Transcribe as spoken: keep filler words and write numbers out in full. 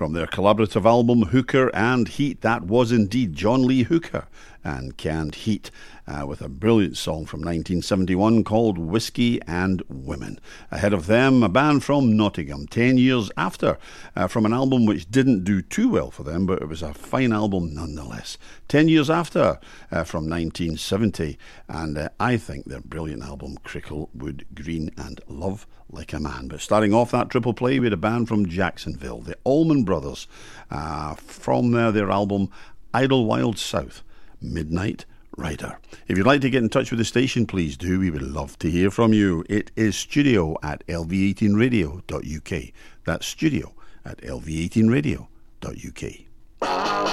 From their collaborative album Hooker and Heat, that was indeed John Lee Hooker and Canned Heat, uh, with a brilliant song from nineteen seventy-one called Whiskey and Women. Ahead of them, a band from Nottingham, ten years after, uh, from an album which didn't do too well for them, but it was a fine album nonetheless. Ten years after, uh, from nineteen seventy, and uh, I think their brilliant album Cricklewood Green and Love Like a Man. But starting off that triple play, we had a band from Jacksonville, the Allman Brothers, uh, from uh, their album Idlewild South, Midnight Rider. If you'd like to get in touch with the station, please do. We would love to hear from you. It is studio at L V eighteen radio dot U K. That's studio at L V eighteen radio dot U K.